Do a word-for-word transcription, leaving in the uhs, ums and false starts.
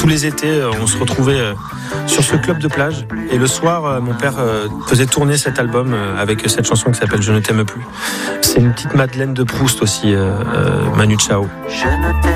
les étés, on se retrouvait sur ce club de plage. Et le soir, mon père faisait tourner cet album avec cette chanson qui s'appelle Je ne t'aime plus. C'est une petite Madeleine de Proust aussi, euh, Manu Chao. Je ne t'aime